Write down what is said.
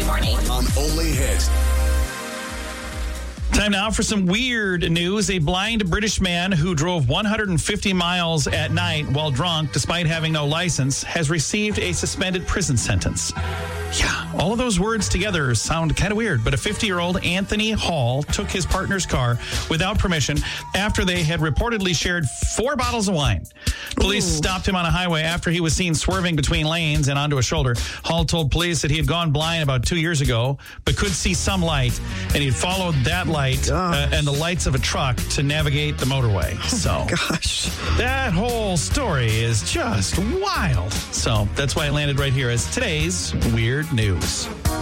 morning. On Only Hit. Time now for some weird news. A blind British man who drove 150 miles at night while drunk, despite having no license, has received a suspended prison sentence. Yeah, all of those words together sound kind of weird, but a 50-year-old Anthony Hall took his partner's car without permission after they had reportedly shared 4 bottles of wine. Police stopped him on a highway after he was seen swerving between lanes and onto a shoulder. Hall told police that he had gone blind about 2 years ago, but could see some light, and he had followed that light and the lights of a truck to navigate the motorway. Gosh. That whole story is just wild. So that's why it landed right here as today's Weird News.